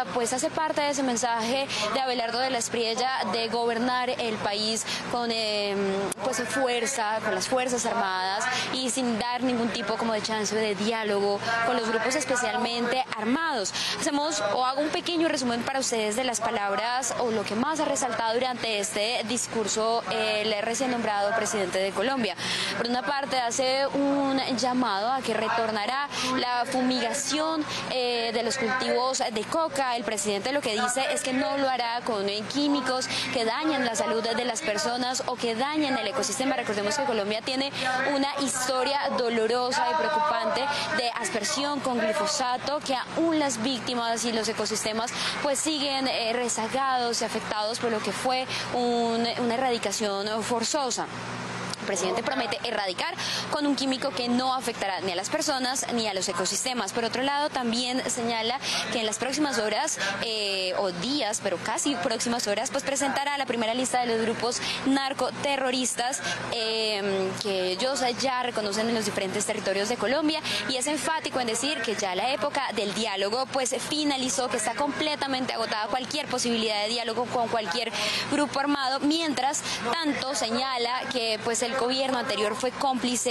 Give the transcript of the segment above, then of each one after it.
pues hace parte de ese mensaje de Abelardo de la Espriella de gobernar el país con pues fuerza, con las Fuerzas Armadas y sin dar ningún tipo como de chance de diálogo con los grupos especialmente armados. Hago un pequeño resumen para ustedes de las palabras o lo que más ha resaltado durante este discurso el recién nombrado presidente de Colombia. Por una parte hace un llamado a que retornará la fumigación de los cultivos de coca. El presidente lo que dice es que no lo hará con químicos que dañen la salud de las personas o que dañen el ecosistema. Recordemos que Colombia tiene una historia dolorosa y preocupante de aspersión con glifosato, que aún las víctimas y los ecosistemas pues siguen rezagados y afectados por lo que fue una erradicación forzosa. El presidente promete erradicar con un químico que no afectará ni a las personas ni a los ecosistemas. Por otro lado, también señala que en las próximas horas o días, pero casi próximas horas, pues presentará la primera lista de los grupos narcoterroristas que ellos ya reconocen en los diferentes territorios de Colombia, y es enfático en decir que ya la época del diálogo pues finalizó, que está completamente agotada cualquier posibilidad de diálogo con cualquier grupo armado, mientras tanto señala que pues el gobierno anterior fue cómplice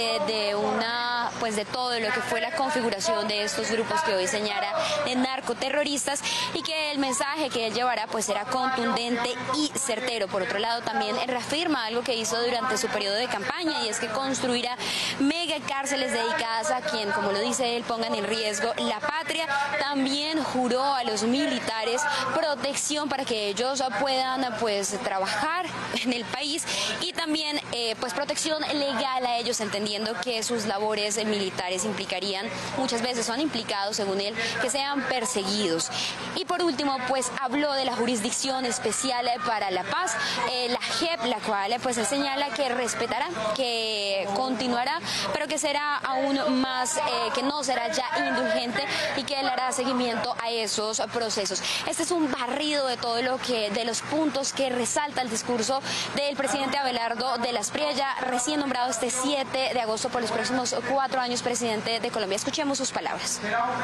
de todo lo que fue la configuración de estos grupos que hoy señala de narcoterroristas, y que el mensaje que él llevará pues será contundente y certero. Por otro lado, también reafirma algo que hizo durante su periodo de campaña, y es que construirá mega cárceles dedicadas a quien, como lo dice él, pongan en riesgo la patria. También juró a los militares protección para que ellos puedan pues trabajar en el país, y también pues protección legal a ellos, entendiendo que sus labores militares implicarían, muchas veces son implicados según él, que sean perseguidos. Y por último pues habló de la Jurisdicción Especial para la Paz, la JEP, la cual pues él señala que respetará, que continuará, pero que será aún más, que no será ya indulgente, y que él hará seguimiento a esos procesos. Este es un barrido de todo de los puntos que resalta el discurso del presidente Abelardo de la Espriella, recién nombrado este 7 de agosto por los próximos 4 años presidente de Colombia. Escuchemos sus palabras.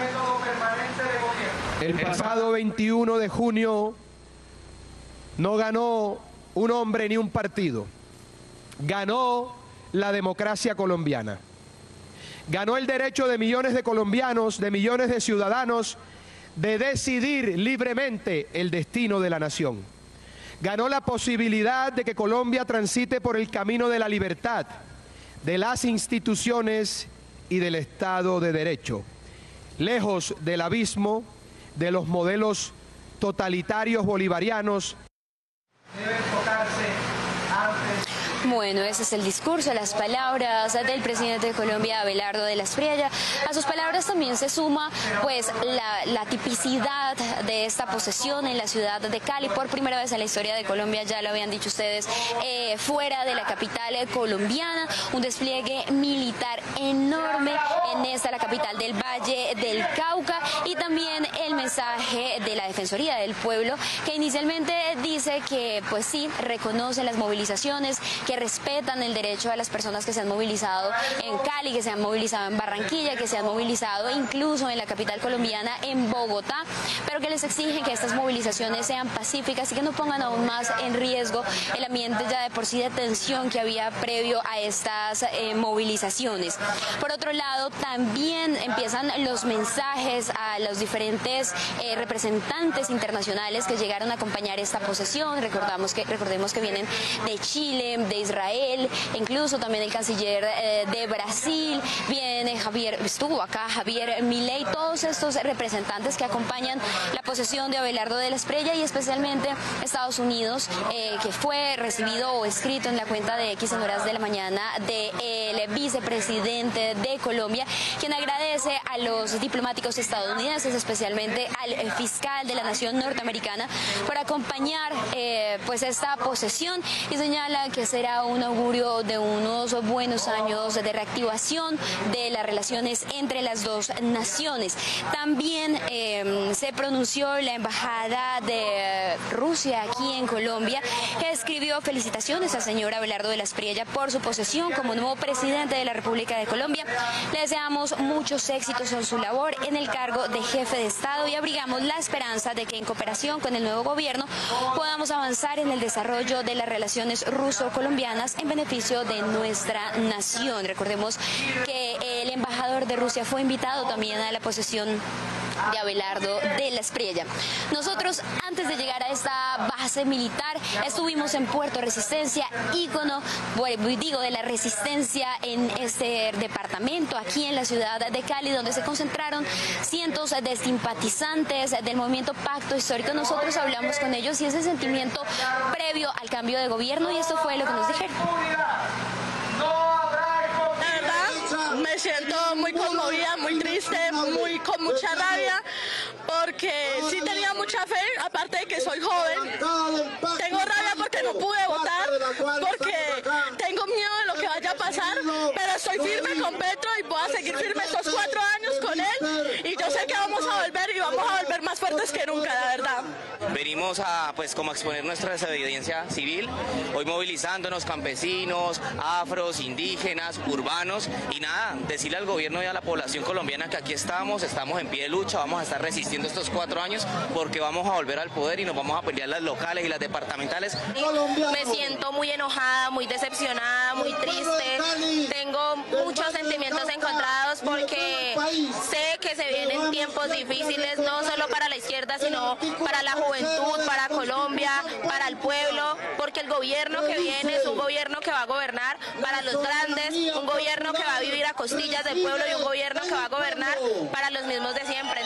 El pasado 21 de junio no ganó un hombre ni un partido, ganó la democracia colombiana. Ganó el derecho de millones de colombianos, de millones de ciudadanos, de decidir libremente el destino de la nación. Ganó la posibilidad de que Colombia transite por el camino de la libertad, de las instituciones y del Estado de Derecho, lejos del abismo de los modelos totalitarios bolivarianos. Deben tocarse antes. Bueno, ese es el discurso, las palabras del presidente de Colombia, Abelardo de la Espriella. A sus palabras también se suma pues la tipicidad de esta posesión en la ciudad de Cali, por primera vez en la historia de Colombia, ya lo habían dicho ustedes, fuera de la capital colombiana, un despliegue militar enorme en la capital del Valle del Cauca, y también el mensaje de la Defensoría del Pueblo, que inicialmente dice que pues sí, reconoce las movilizaciones, que respetan el derecho a las personas que se han movilizado en Cali, que se han movilizado en Barranquilla, que se han movilizado incluso en la capital colombiana, en Bogotá, pero que les exigen que estas movilizaciones sean pacíficas y que no pongan aún más en riesgo el ambiente ya de por sí de tensión que había previo a estas movilizaciones. Por otro lado, también empiezan los mensajes a los diferentes representantes internacionales que llegaron a acompañar esta posesión. Recordemos que vienen de Chile, de Israel, incluso también el canciller de Brasil, estuvo acá Javier Milei, todos estos representantes que acompañan la posesión de Abelardo de la Espriella, y especialmente Estados Unidos, que fue recibido o escrito en la cuenta de X en horas de la mañana del vicepresidente de Colombia, quien agradece a los diplomáticos estadounidenses, especialmente al fiscal de la nación norteamericana, por acompañar pues esta posesión, y señala que será un augurio de unos buenos años de reactivación de las relaciones entre las dos naciones. También se pronunció la embajada de Rusia aquí en Colombia, que escribió felicitaciones al señor Abelardo de la Espriella por su posesión como nuevo presidente de la República de Colombia. Le deseamos muchos éxitos éxitos en su labor en el cargo de jefe de Estado y abrigamos la esperanza de que en cooperación con el nuevo gobierno podamos avanzar en el desarrollo de las relaciones ruso-colombianas en beneficio de nuestra nación. Recordemos que el embajador de Rusia fue invitado también a la posesión de Abelardo de la Espriella. Nosotros, antes de llegar a esta base militar, estuvimos en Puerto Resistencia, ícono, de la resistencia en este departamento, aquí en la ciudad de Cali, donde se concentraron cientos de simpatizantes del movimiento Pacto Histórico. Nosotros hablamos con ellos y ese sentimiento previo al cambio de gobierno, y esto fue lo que nos dijeron. Me siento muy conmovida, muy triste, con mucha rabia, porque sí tenía mucha fe, aparte de que soy joven. Tengo rabia porque no pude votar, porque tengo miedo de lo que vaya a pasar, pero estoy firme con Petro y voy a seguir firme estos 4 años con él, y yo sé que vamos a volver y vamos a volver más fuertes que nunca, la verdad. Venimos a como exponer nuestra desobediencia civil, hoy movilizándonos campesinos, afros, indígenas, urbanos, y nada, decirle al gobierno y a la población colombiana que aquí estamos en pie de lucha, vamos a estar resistiendo estos 4 años porque vamos a volver al poder y nos vamos a pelear las locales y las departamentales. Me siento muy enojada, muy decepcionada, muy triste, tengo muchos sentimientos encontrados porque sé que se vienen tiempos difíciles, no solo para la izquierda, sino para la juventud, para Colombia, para el pueblo, porque el gobierno que viene es un gobierno que va a gobernar para los grandes, un gobierno que va a vivir a costillas del pueblo y un gobierno que va a gobernar para los mismos de siempre.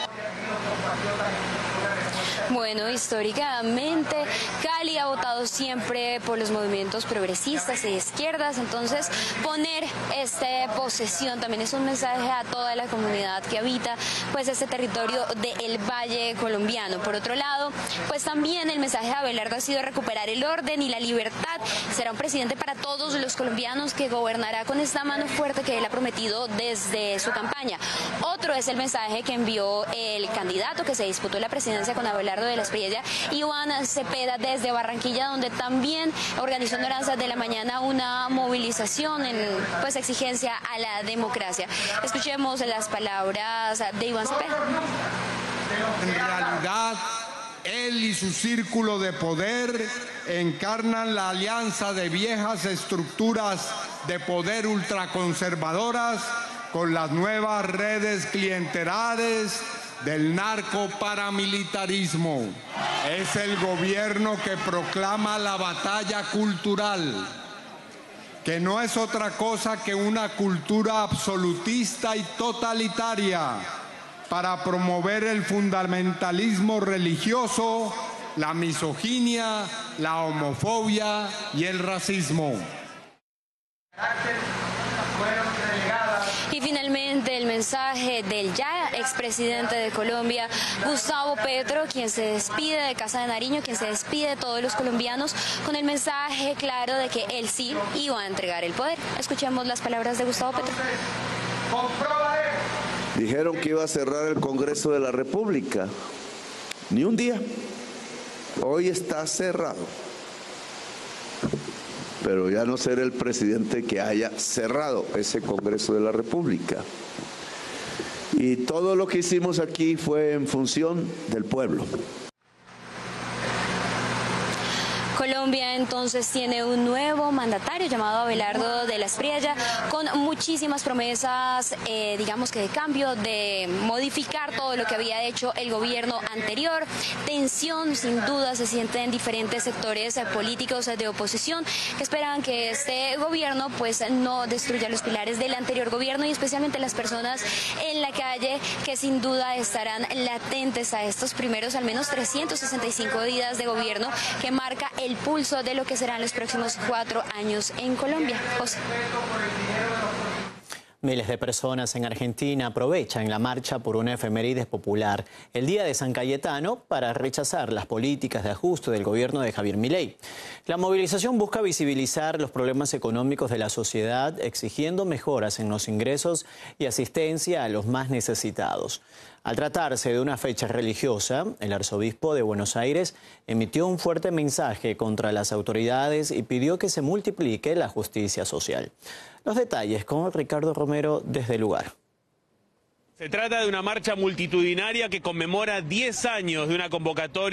Bueno, históricamente Cali ha votado siempre por los movimientos progresistas y de izquierdas, entonces poner esta posesión también es un mensaje a toda la comunidad que habita pues este territorio del Valle colombiano. Por otro lado, pues también el mensaje de Abelardo ha sido recuperar el orden y la libertad. Será un presidente para todos los colombianos que gobernará con esta mano fuerte que él ha prometido desde su campaña. Otro es el mensaje que envió el candidato que se disputó la presidencia con Abelardo de la Espriella, Iván Cepeda, desde Barranquilla, donde también organizó en horas de la mañana una movilización en pues exigencia a la democracia. Escuchemos las palabras de Iván Cepeda. En realidad, él y su círculo de poder encarnan la alianza de viejas estructuras de poder ultraconservadoras con las nuevas redes clientelares del narcoparamilitarismo. Es el gobierno que proclama la batalla cultural, que no es otra cosa que una cultura absolutista y totalitaria para promover el fundamentalismo religioso, la misoginia, la homofobia y el racismo. Y finalmente el mensaje del ya expresidente de Colombia, Gustavo Petro, quien se despide de Casa de Nariño, quien se despide de todos los colombianos con el mensaje claro de que él sí iba a entregar el poder. Escuchemos las palabras de Gustavo Petro. Dijeron que iba a cerrar el Congreso de la República. Ni un día. Hoy está cerrado. Pero ya no será el presidente que haya cerrado ese Congreso de la República. Y todo lo que hicimos aquí fue en función del pueblo. Colombia entonces tiene un nuevo mandatario llamado Abelardo de la Espriella, con muchísimas promesas, digamos que de cambio, de modificar todo lo que había hecho el gobierno anterior. Tensión sin duda se siente en diferentes sectores políticos de oposición que esperan que este gobierno pues no destruya los pilares del anterior gobierno, y especialmente las personas en la calle que sin duda estarán latentes a estos primeros al menos 365 días de gobierno que marca el pulso de lo que serán los próximos 4 años en Colombia. José. Miles de personas en Argentina aprovechan la marcha por una efemérides popular, el Día de San Cayetano, para rechazar las políticas de ajuste del gobierno de Javier Milei. La movilización busca visibilizar los problemas económicos de la sociedad, exigiendo mejoras en los ingresos y asistencia a los más necesitados. Al tratarse de una fecha religiosa, el arzobispo de Buenos Aires emitió un fuerte mensaje contra las autoridades y pidió que se multiplique la justicia social. Los detalles con Ricardo Romero desde el lugar. Se trata de una marcha multitudinaria que conmemora 10 años de una convocatoria